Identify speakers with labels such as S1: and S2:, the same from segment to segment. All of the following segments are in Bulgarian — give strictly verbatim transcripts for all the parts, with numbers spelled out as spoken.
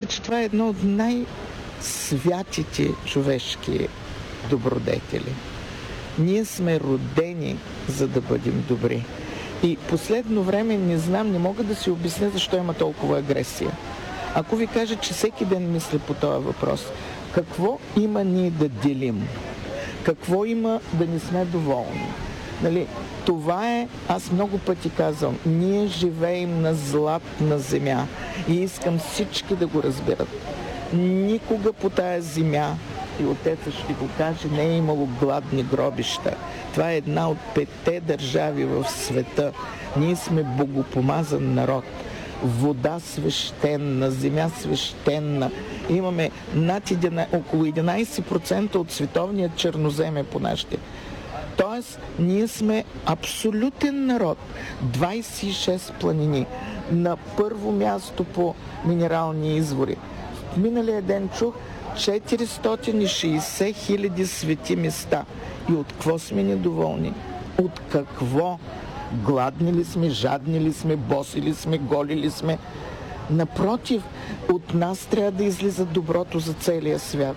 S1: че това е едно от най-святите човешки добродетели. Ние сме родени, за да бъдем добри. И последно време не знам, не мога да си обясня защо има толкова агресия. Ако ви кажа, че всеки ден мисля по този въпрос, какво има ние да делим? Какво има да не сме доволни? Нали, това е, аз много пъти казвам, ние живеем на златна земя и искам всички да го разберат. Никога по тая земя, и отеца ще го каже, не е имало гладни гробища. Това е една от петте държави в света. Ние сме богопомазан народ. Вода свещена, земя свещена. Имаме над единайсет, около единайсет процента от световния чернозем е по нашите. Тоест, ние сме абсолютен народ. двайсет и шест планини. На първо място по минерални извори. В миналия ден чух четиристотин и шейсет хиляди свети места. И от какво сме недоволни? От какво? Гладни ли сме, жадни ли сме, боси ли сме, голи ли сме? Напротив, от нас трябва да излиза доброто за целия свят.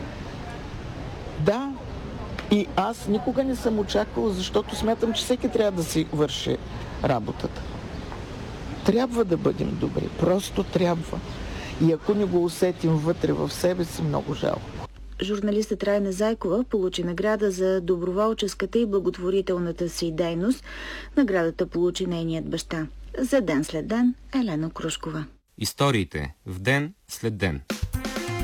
S1: Да, и аз никога не съм очаквала, защото смятам, че всеки трябва да си върши работата. Трябва да бъдем добри, просто трябва. И ако не го усетим вътре в себе си, много жалко.
S2: Журналистът Райна Зайкова получи награда за доброволческата и благотворителната си дейност. Наградата получи нейният баща. За Ден след ден, Елена Крушкова.
S3: Историите в Ден след ден.